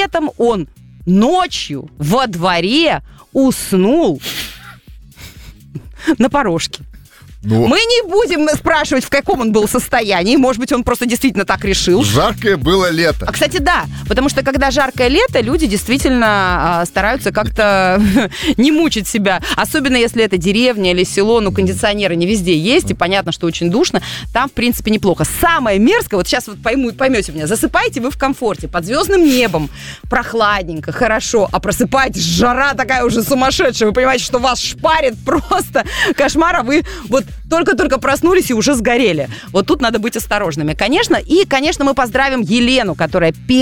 этом он ночью во дворе уснул на порожке. Мы не будем спрашивать, в каком он был состоянии. Может быть, он просто действительно так решил. Жаркое было лето. А, кстати, да. Потому что, когда жаркое лето, люди действительно стараются как-то не мучить себя. Особенно, если это деревня или село. Ну, кондиционеры не везде есть. И понятно, что очень душно. Там, в принципе, неплохо. Самое мерзкое, вот сейчас вот поймете меня. Засыпаете вы в комфорте, под звездным небом. Прохладненько, хорошо. А просыпаетесь, жара такая уже сумасшедшая. Вы понимаете, что вас шпарит просто кошмар. А вы вот только-только проснулись и уже сгорели. Вот тут надо быть осторожными. Конечно, мы поздравим Елену, которая